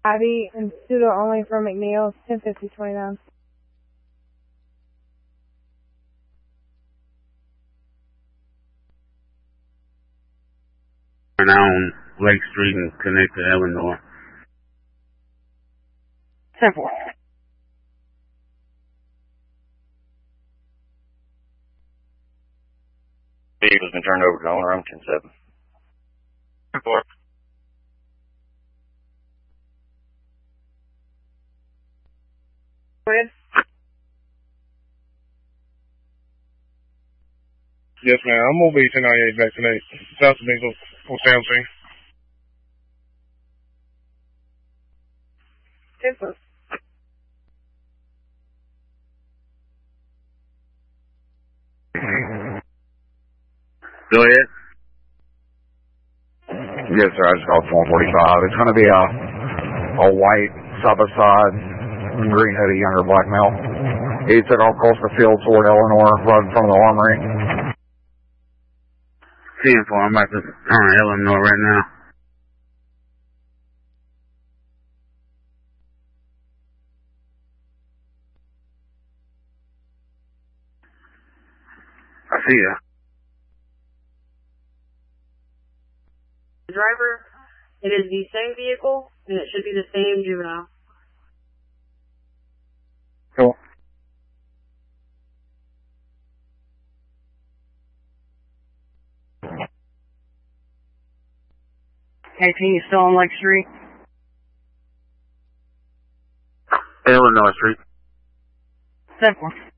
Abby and pseudo only for McNeil, 1050-29. Now on Lake Street and connect to Eleanor. 10-4. Vehicle's been turned over to the owner. I'm 10-7. 10-4. Go ahead. Yes, ma'am. I'm gonna be 1098 vaccinate. South of Diesel for Samsung. 10-4. Go ahead. Yes, sir. I just called 445. It's going to be a white side-by-side, green hoodie, younger black male. He took off across the field toward Eleanor, right in front of the armory. 10-4. I'm about to turn Eleanor right now. I see ya. Driver, it is the same vehicle, and it should be the same juvenile. Cool. Hey, King, you still on Lake Street? Eleanor Street. 10-4.